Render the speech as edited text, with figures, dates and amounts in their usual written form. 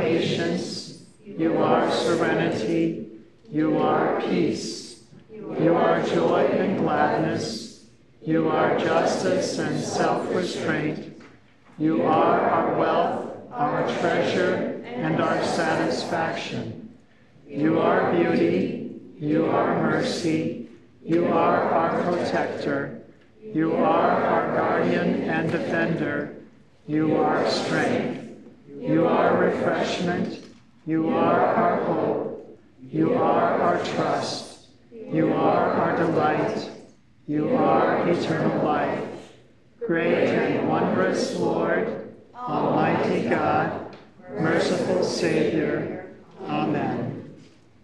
patience. You are serenity. You are peace. You are joy and gladness. You are justice and self-restraint. You are our wealth, our treasure, and our satisfaction. You are beauty. You are mercy. You are our protector. You are our guardian and defender. You are strength. You are refreshment. You are our hope. You are our trust. You are our delight. You are eternal life. Great and wondrous Lord, Almighty God, merciful Savior. Amen.